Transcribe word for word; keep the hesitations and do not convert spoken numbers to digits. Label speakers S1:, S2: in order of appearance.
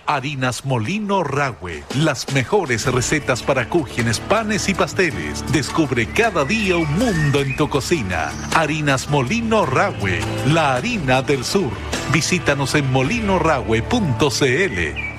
S1: Harinas Molino Rahue, las mejores recetas para cúgenes, panes y pasteles. Descubre cada día un mundo en tu cocina. Harinas Molino Rahue, la harina del sur. Visítanos en molino rahue punto c l.